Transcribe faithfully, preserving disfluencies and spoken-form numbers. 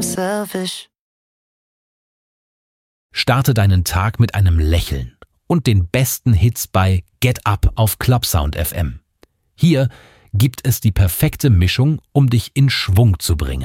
I'm selfish. Starte deinen Tag mit einem Lächeln und den besten Hits bei Get Up auf Clubsound F M. Hier gibt es die perfekte Mischung, um dich in Schwung zu bringen.